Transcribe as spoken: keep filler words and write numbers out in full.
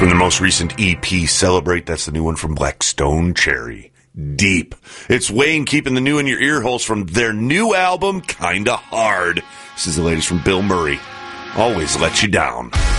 From the most recent E P, Celebrate, that's the new one from Black Stone Cherry. Deep. It's Wayne keeping the new in your ear holes from their new album, Kinda Hard. This is the latest from Bill Murray. Always Let You Down.